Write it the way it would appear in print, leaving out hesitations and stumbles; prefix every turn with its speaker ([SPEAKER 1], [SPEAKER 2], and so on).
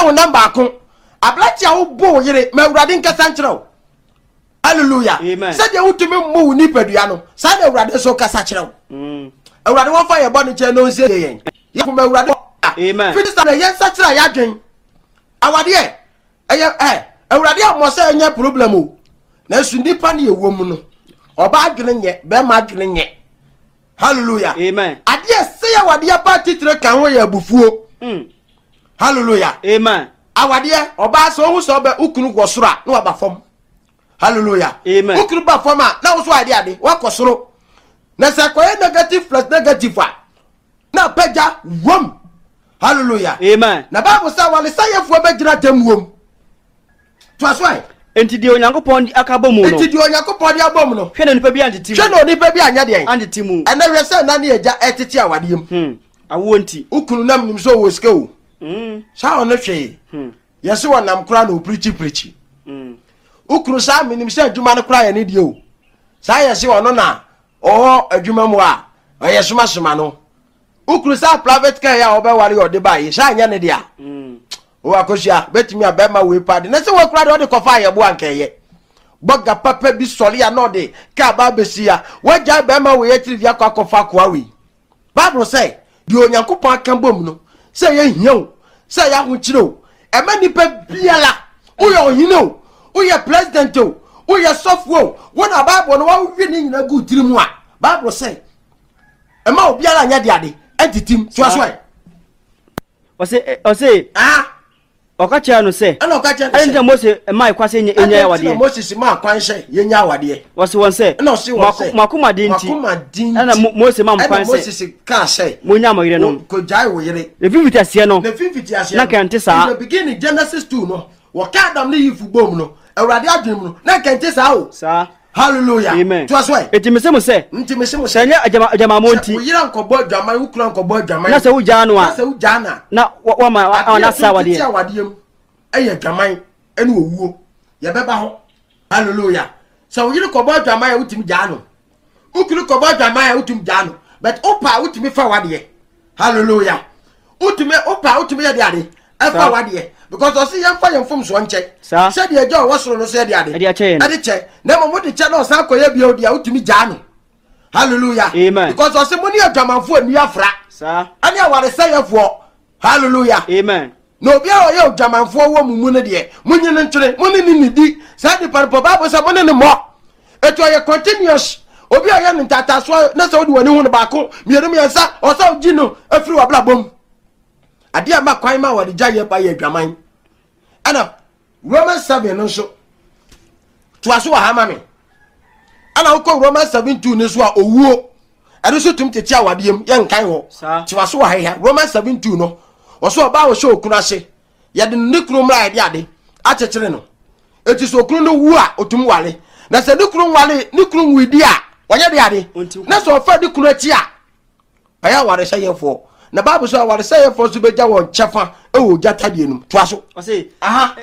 [SPEAKER 1] wo number ko ablachia wo bo yire ma awurade nkasa nkyerɛw hallelujah said you to me mu ni padua no said awurade so kasa kyerɛw awurade wo fa ye bɔ ne kyɛ no nsie yen ye ko ma awurade amen fitisa na yen sa kyerɛ ya dwen awade awurade amosa enya problem o na su nipa ne ewo mu no oba adwene nye be ma adwene nye hallelujah amen ade se ya wade ya party tre kan ho ya bufuo hallelujah amen awade oba so hu so be ukunu go soro na waba fam hallelujah amen ukunu ba fam na wo so ade wa kosoro na se ko negative plus negative na peja wom hallelujah amen na bible say wale sayefo be gira tamuom to aswai enti di onyankopon di akabom no enti di onyankopon di abom no hwe na nipa bi antiti hwe na nipa bi anya de antiti mu ena hwe se na ne eja etiti awadem awo nti ukunu nam nim so wo sika o sa ono hwe yesi wonam kura na preach ukunu sa minim se adwuma no kura ya ne die o sa yesi wono na adwuma mu a oyesuma suma no ukunu sa private car ya obeware ode baye sa anya ne dia o akosia betimi abema we pad na se wo kura de ode kofa ye bo ankeye boga papa bi sori ya no de ka ba besia waja abema we yetiri ya kofa kwa we bible say di onyankopon akambom no se ye hian se ya ho kire ema nipa biala wo ye ohine o wo ye president o wo ye software wo na bible no wa wi ni nyina gu tiri mu a bible say ema obiala anya de ade entitim so aswai ose okacha no se ana okacha no se Mose mai kwase enya awade Moses ma kwanhye yenya awade wose won se na ose won se makoma dinti ana Mose ma kwanse Moses ka se monya moyire no ko jai wo yire le fifiti ase no na kante sa the beginning Genesis 2 no wo ka Adam ne yifu bom no awurade adwem no na kante sa o sa hallelujah amen to aswe etimese mo se nya ajama monti wo yira nkobo adwaman wo kura nkobo adwaman na se wo jaa no a na se wo jaa na wa ma na sa wade eye adwaman ene owuo ye beba ho hallelujah so wo yira nkobo adwaman wo tim jaa no wo kura nkobo adwaman wo tim jaa no but opa wo tim fa wade hallelujah wo tim ye de ade afa wade because o see yan fa yan fom so nche se de eja wo soro no se de ade ade che na mo de che no sa koye bia odi a utimi ja no hallelujah amen because o see mo ni adwamanfo ani afra sa ani aware se yefo hallelujah amen no bia o ye adwamanfo wo mumu ne de munyi ne ntwere mo ni ni di sa de parpo bible sa mo ne mo eto ye continuous obi o ye ntata so na se odi wani hu ne ba ko mienu miensa o sa ogi no afiri wa bla bom ade ama kwan ma wade jaye ba ye adwaman ana Romans 7 no so to aso ha ma me ana uko Romans 7:2 ne so a owuo ade so tum tete awadem ye nkan ho to aso ha ya Romans 7:2 no oso ba wo sho okunu ase ye de ne kunu mra ye ade a chechire no eti so okunu no wu a otum wale na se ne kunu wale ne kunu widi a wonye de ade na so fa de kunu achi a aya ware sha yefo na bible so ware say for so beja won chefa e wo jata dienum to aso o say aha